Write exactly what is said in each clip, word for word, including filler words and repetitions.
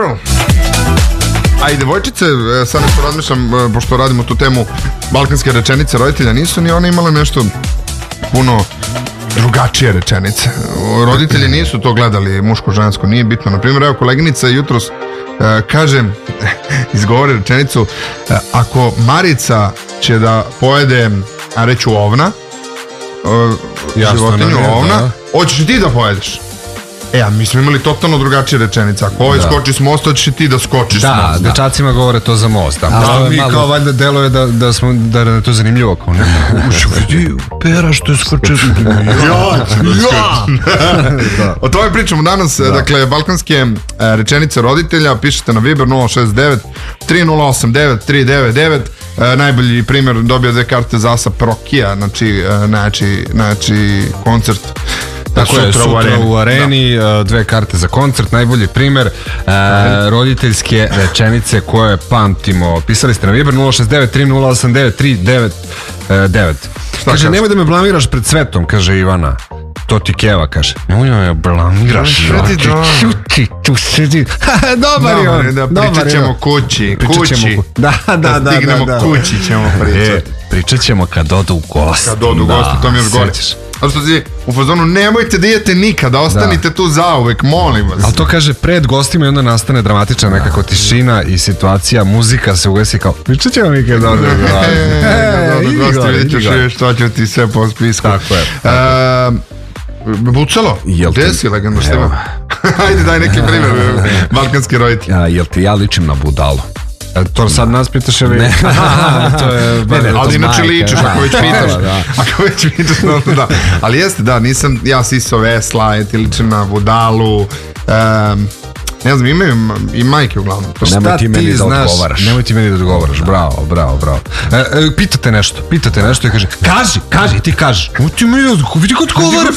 A i devojčice, sad nešto razmišljam, pošto radimo tu temu balkanske rečenice roditelja, nisu ni one imale nešto puno drugačije rečenice. Roditelji nisu to gledali muško-žensko, nije bitno. Naprimjer, evo koleginica jutros uh, kaže, izgovori rečenicu, uh, ako Marica će da pojede, a reću ovna, uh, životinju ovna, hoćeš i ti da pojedeš. E, a mi smo imali totalno drugačije rečenice. Ako ovaj da. skoči s mosta, hoćeš i ti da skočiš da, s mosta. Da, dečacima govore to za most. A, a mi malo... kao valjda deluje da, da, smo, da je to zanimljivo. Kao ne, uši, vidi, pera što je skočio. Ja, ja. Da. O tome pričamo danas. Da. Dakle, balkanske rečenice roditelja. Pišete na Viber nula šest devet tri nula osam devet tri devet devet. E, najbolji primjer, dobio dve karte za Asa Prokija, znači najjači, najjači koncert. Tako je, sutra u areni, u areni da. Dve karte za koncert, najbolji primer e, roditeljske rečenice koje pamtimo. Pisali ste na Viber nula šest devet tri nula osam devet tri devet devet. Kaže, nemoj da me blamiraš pred svetom, kaže Ivana. To ti Keva kaže. Nemoj da me blamiraš. Čuti, tu sedi. Dobar je on. Da, pričat ćemo kući. Kući. Da, da, da. Da stignemo kući ćemo pričati. Pričat ćemo kad odu u gost. Kad odu u gost, to mi još gore. A što si u fazonu, nemojte da idete nikada, ostanite da. tu zauvek, molim vas. Ali to kaže pred gostima i onda nastane dramatična nekako tišina i situacija, muzika se ugasi kao, pričat ćemo mi kada odu u gost. Eee, gosti, vidit ćeš još što ću ti sve po spisku. Tako je. Bucalo, gde si legenda štima? Ajde, daj neki primjer, balkanski roditelj. Jel ti ja ličim na budalu? To sad nas pitaš ili... Ne, to je... Ne, ne, ali inače ličiš ako već pitaš. Ako već pitaš, da. Ali jeste, da, nisam ja sisao vesla, ti ličim na budalu. Ne znam, imaju i majke uglavnom. Nemoj ti meni da odgovaraš. Nemoj ti meni da odgovaraš, bravo, bravo, bravo. Pitate nešto, pitate nešto i kaže, kaži, kaži, ti kažeš. Ti meni da odgovaraš, vidi ko odgovaraš.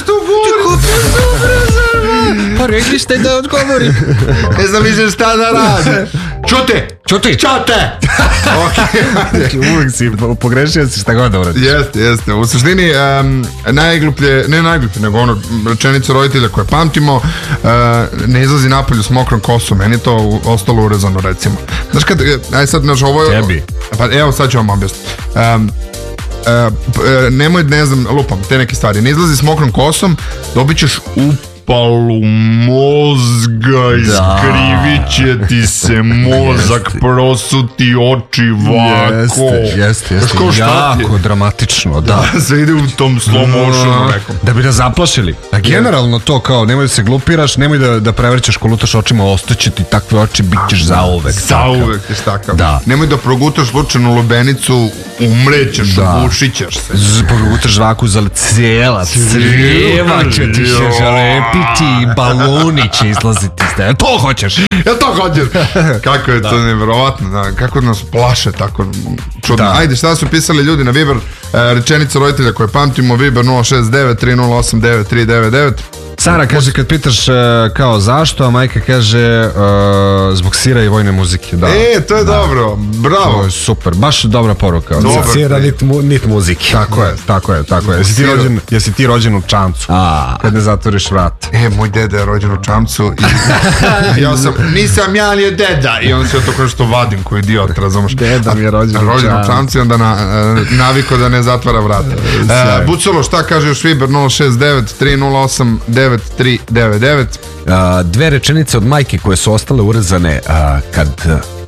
Pa rekli ste da odgovorim. Ne znam više šta da rade. Čuti! Čuti! Čute! Uvijek si pogrešio si šta god da uradiš. Jeste, jeste. U suštini um, najgluplje, ne najgluplje, nego ono rečenicu roditelja koje pamtimo, uh, ne izlazi napolju s mokrom kosom. Meni je to ostalo urezano, recimo. Znaš kad, aj sad, znaš, ovo je... Tebi. Pa evo, sad ću vam objasniti. Um, uh, nemoj, ne znam, lupam, te neke stvari. Ne izlazi s mokrom kosom, dobit ćeš upalu mozga, iskrivit će ti se mozak, prosuti oči vako. Jeste, jeste, jeste. Jako dramatično, da. Da, sve ide u tom slow motionu nekom. Da bi da zaplašili. A generalno to kao, nemoj da se glupiraš, nemoj da, da prevrćeš, kolutaš očima, ostaće ti takve oči, bit ćeš zauvek. Zauvek ćeš takav. Da. Nemoj da progutaš slučajnu lubenicu, umrećeš, da. Ušićeš se. Progutaš žvaku za cijela, crijeva će ti se zalepiti, baloni će izlaziti iz tebe. To hoćeš. Jel to hoćeš? Kako je to nevjerovatno, da. Kako nas plaše tako čudno. Da. Ajde, šta su pisali ljudi na Viber, rečenice roditelja koje pamtimo, Viber nula šest devet tri nula osam devet tri devet devet. Sara kaže kad pitaš uh, kao zašto, a majka kaže uh, zbog sira i vojne muzike. Da. E, to je da. Dobro, bravo. To je super, baš dobra poruka. Dobar. Sira nit, mu, nit muzike. Tako je, tako je, tako je. Jesi ti rođen, jesi ti rođen u Čamcu, a. Kad ne zatvoriš vrat. E, moj deda je rođen u Čamcu i ja sam, nisam ja, ali je deda. I on se to kao što vadim koji idiot, razumeš. Deda mi je rođen, rođen u Čamcu i onda na, naviko da ne zatvara vrata. Uh, Bucalo, šta kaže još Viber nula šest devet tri nula osam devet tri devet devet. Uh, dve rečenice od majke koje su ostale urezane uh, kad uh,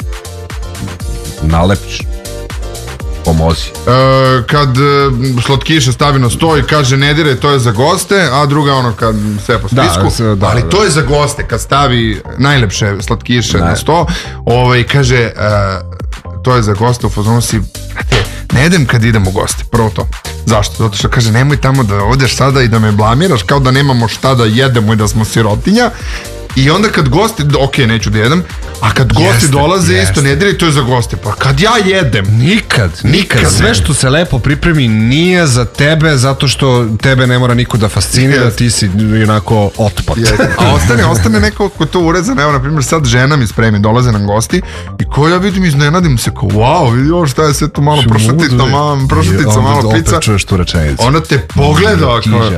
nalepiš pomozi. Uh, kad uh, slatkiše stavi na sto i kaže ne diraj, to je za goste, a druga ono kad sve po spisku, da, da, ali da. To je za goste kad stavi najlepše slatkiše ne. na sto, ovaj kaže uh, to je za goste, u fazonu si ne jedem kad idem u goste, prvo to. Zašto? Zato što kaže nemoj tamo da odeš sada i da me blamiraš kao da nemamo šta da jedemo i da smo sirotinja. I onda kad gosti, ok, neću da jedem, a kad gosti jeste, dolaze jeste. Isto ne diraj, to je za goste. Pa kad ja jedem, nikad, nikad, nikad sve što se lepo pripremi nije za tebe, zato što tebe ne mora niko da fascinira, yes. Ti si onako otpad. Yes. A ostane, ostane neko ko to urezane, evo na primjer sad žena mi spremi, dolaze nam gosti i ko ja vidim, iznenadim se kao wow, vidi ovo šta je sve to malo prošutica, malo, prošutica, malo pizza. Opet čuješ tu rečenicu. Ona te pogleda kao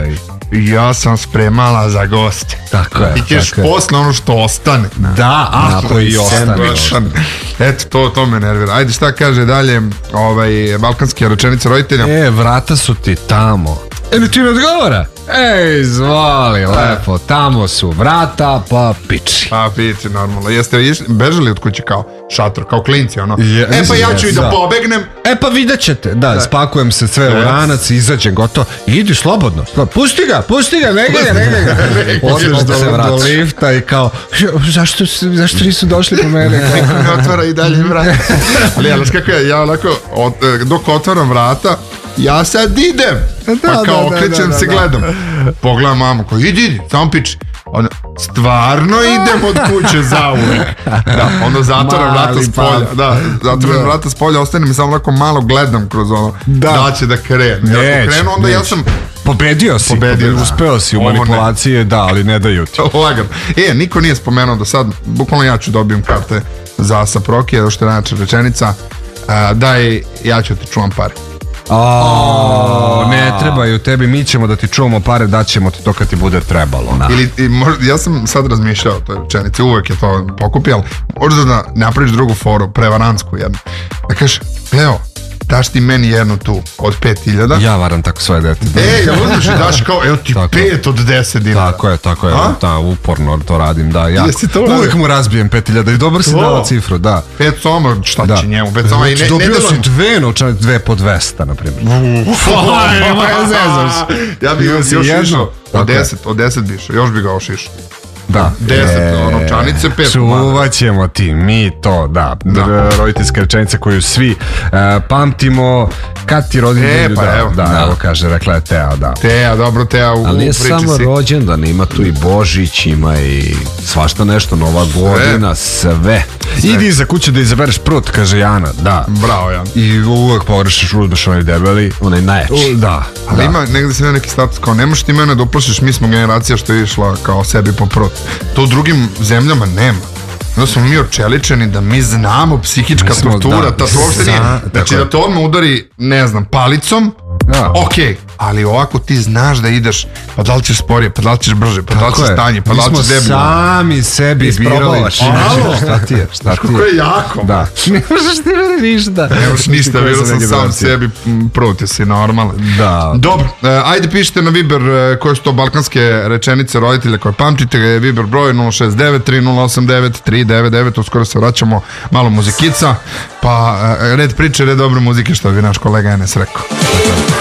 ja sam spremala za goste. Tako je. I ćeš posle ono što ostane. Da, ako i ostane. Eto, to, to me nervira. Ajde, šta kaže dalje ovaj, balkanske rečenice roditelja? E, vrata su ti tamo. E, ne ti ne odgovara? Ej, zvali, lepo. Tamo su vrata, pa piči. Pa piči, normalno. Jeste išli, bežali od kuće kao šator, kao klinci, ono. Je, e, pa ja ću je, i da, da pobegnem. E, pa vidjet ćete. Da, da. Spakujem se sve u ranac, izađem, gotovo. Idi slobodno. Pusti ga, pusti ga, ne ga, ne ga. Odeš do, do lifta i kao, zašto, zašto nisu došli po mene? Niko ne otvara i dalje vrata. Ali, ali, kako je, ja onako, od, dok otvaram vrata, ja sad idem. Da, pa kao da, okrećem da, da, se, da. Gledam. Pogledam mamu, kao idi, idi, samo piči. Ona, stvarno idem od kuće za uvek. Da, onda zatvoram vrata s polja. Da, zatvoram vrata s polja, ostanem i samo onako malo gledam kroz ono, da, da će da krene. Ja ako krenu, onda neć. Ja sam... Pobedio si, pobedio, da. Uspeo si u manipulacije, da, ali ne daju ti. Lagan. E, niko nije spomenuo do sad, bukvalno ja ću dobijem karte za Saprokije, do što je najjača rečenica, uh, daj, ja ću ti čuvam pare. Oh, ne trebaju tebi, mi ćemo da ti čuvamo pare, daćemo ti to kad ti bude trebalo. Da. Ili, i možda, ja sam sad razmišljao o toj rečenici, uvek je to pokupi, ali možda da napraviš drugu foru, prevaransku jednu. Da kažeš, Leo, daš ti meni jednu tu od pet hiljada. Ja varam tako svoje dete. E, ja uzmiš i daš kao, evo ti pet od deset dinara. Tako je, tako je, da, uporno to radim, da, ja. Uvijek mu razbijem pet hiljada i dobro si dala cifru, da. Pet soma, šta da. Će njemu, pet soma i ne, dobio ne si dve novčane, dve po dvesta, na primjer. Ja bih još išao, od deset, od deset bi išao, još bi ga još išao. Da. Deset novčanice, pet čuvat ćemo ti, mi to, da, da. Roditeljska rečenica koju svi uh, pamtimo, kad ti roditelju, e, pa, da, evo, da, da, evo kaže, rekla je Teja, da. Teja, dobro, Teja u, ali nije u priči samo si. Rođendan, ima tu i Božić, ima i svašta nešto, Nova godina, sve. sve. Idi za kuću da izabereš prut, kaže Jana, da. Bravo, Jan. I uvek pogrešiš, uzmeš onaj debeli. Onaj najjači. Da. Ali da. Ima, negde se ima neki status, kao nemaš ti mene da uplašiš, mi smo generacija što je išla kao sebi po prut. To u drugim zemljama nema. Onda smo mi očeličeni da mi znamo psihička smo, tortura, da, ta to uopšte nije. Znači da te odmah udari, ne znam, palicom, da. Ok, ali ovako ti znaš da ideš, pa da li ćeš sporije, pa da li ćeš brže, pa da li ćeš stanje, pa da li ćeš deblje. Mi smo sami sebi birali. Šta ti je? Šta ti je? Kako je jako. Da. Ne možeš ti meni ništa. Ne možeš ništa, bilo sam sam sebi proti si, normalno. Da. Dobro, ajde pišite na Viber koje su to balkanske rečenice roditelja koje pamtite. Viber broj nula šest devet tri nula osam devet tri devet devet. Uskoro se vraćamo, malo muzikica. Pa red priče, red dobre muzike, što bi naš kolega Enes rekao.